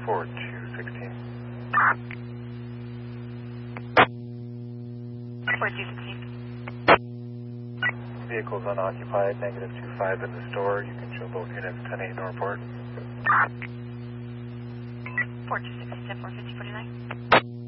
4216. 4216. Vehicles unoccupied, -25 in the store. You can show both units 10-8 no report. 4260, 45049.